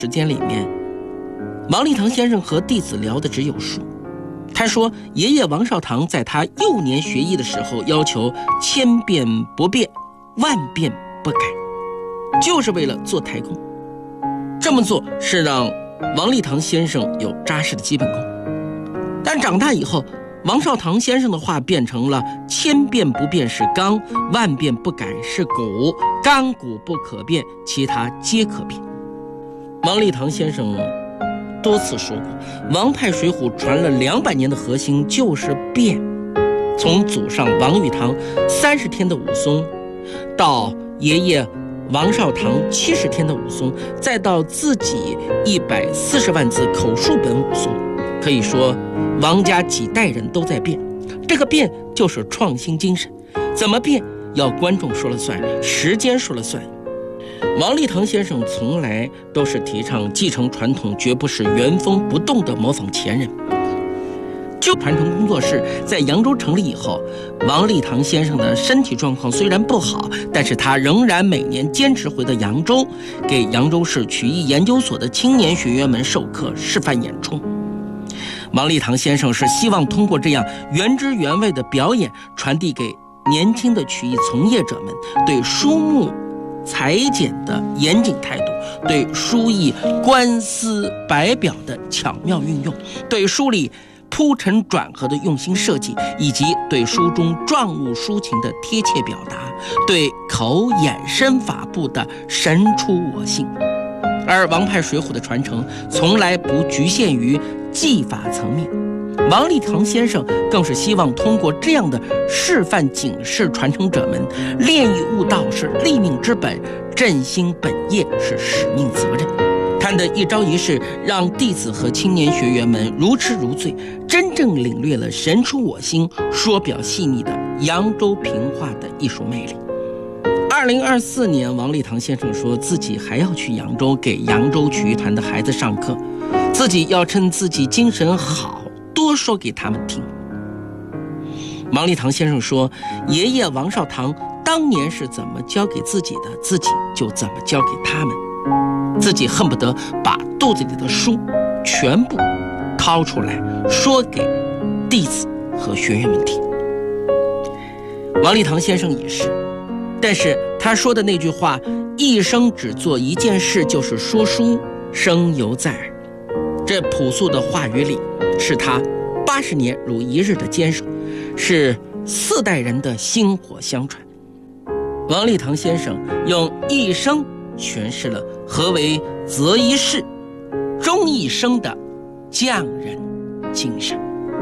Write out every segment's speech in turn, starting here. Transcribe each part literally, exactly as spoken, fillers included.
时间里面，王立堂先生和弟子聊的只有书。他说，爷爷王少堂在他幼年学艺的时候，要求千变不变，万变不改，就是为了做台工。这么做是让王立堂先生有扎实的基本功。但长大以后，王少堂先生的话变成了千变不变是钢，万变不改是骨，钢骨不可变，其他皆可变。王立堂先生多次说过，王派水浒传了两百年的核心就是变。从祖上王玉堂三十天的武松，到爷爷王少堂七十天的武松，再到自己一百四十万字口述本武松，可以说王家几代人都在变。这个变就是创新精神，怎么变要观众说了算，时间说了算。王立堂先生从来都是提倡继承传统，绝不是原封不动地模仿前人。就传承工作室在扬州成立以后，王立堂先生的身体状况虽然不好，但是他仍然每年坚持回到扬州，给扬州市曲艺研究所的青年学员们授课示范演出。王立堂先生是希望通过这样原汁原味的表演，传递给年轻的曲艺从业者们对书目裁剪的严谨态度，对书艺官司白表的巧妙运用，对书里铺陈转合的用心设计，以及对书中状物抒情的贴切表达，对口眼身法步的神出我性。而王派水浒的传承从来不局限于技法层面，王立堂先生更是希望通过这样的示范警示传承者们，练艺悟道是立命之本，振兴本业是使命责任。他的一招一式让弟子和青年学员们如痴如醉，真正领略了神出我心、说表细腻的扬州评话的艺术魅力。二零二四年，王立堂先生说自己还要去扬州给扬州曲艺团的孩子上课，自己要趁自己精神好，多说给他们听。王立堂先生说，爷爷王少堂当年是怎么教给自己的，自己就怎么教给他们，自己恨不得把肚子里的书全部掏出来说给弟子和学员们听。王立堂先生也是，但是他说的那句话，一生只做一件事，就是说书，声犹在耳。这朴素的话语里，是他八十年如一日的坚守，是四代人的薪火相传。王立堂先生用一生诠释了何为择一事、终一生的匠人精神。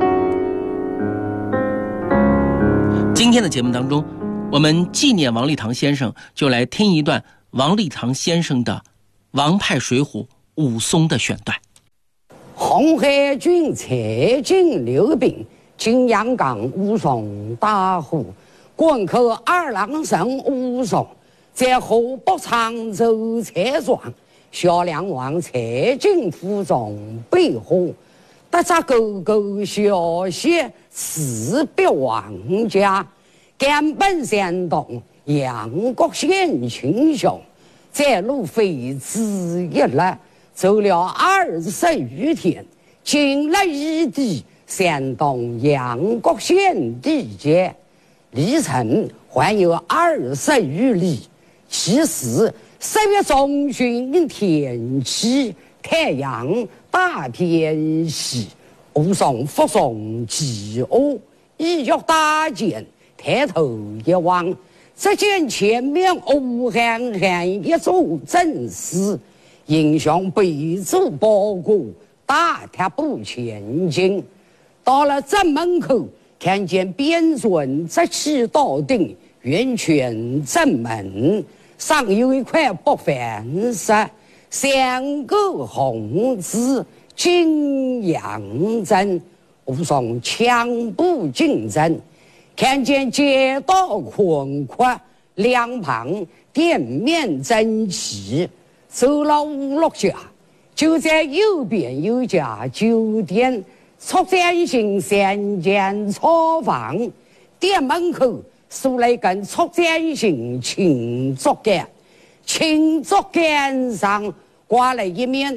今天的节目当中，我们纪念王立堂先生，就来听一段王立堂先生的《王派水浒》武松的选段。 红海军蔡进刘炳，金阳冈武松打虎，关口二郎神武松，在河北常州蔡庄，小梁王蔡进府中备货，得着狗狗消息，辞别王家，赶奔山东阳谷县群雄，在路费之一日，走了二十余天，进了异地山东阳谷县地界，里程还有二十余里。其实十月中旬天气，太阳大偏西，武松服从饥饿，一脚大剑，抬头一望，只见前面乌憨憨一座阵势，英雄背住包裹，大踏步前进。到了正门口，看见边尊直起到顶，圆圈正门上有一块白帆石，三个红字金阳镇。武松强步进阵，看见街道宽阔，两旁店面整齐，走了五六家，就在右边有家酒店，出展型三间草房，店门口竖了一根出展型青竹竿，青竹竿上挂了一面